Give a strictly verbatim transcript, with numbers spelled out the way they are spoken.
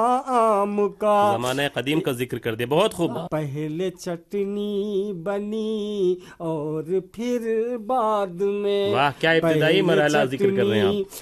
आम का। जमाने कदीम का जिक्र कर दिया, बहुत खूब। पहले चटनी बनी और फिर बाद में। वाह, क्या इब्तिदाई पहले मरहला जिक्र कर रहे हैं आप। चटनी